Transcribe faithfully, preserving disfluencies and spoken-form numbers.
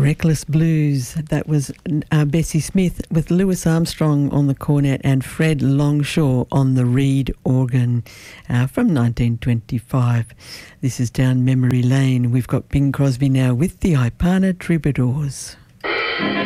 Reckless Blues. That was uh, Bessie Smith with Louis Armstrong on the cornet and Fred Longshaw on the reed organ uh, from nineteen twenty-five. This is Down Memory Lane. We've got Bing Crosby now with the Ipana Troubadours.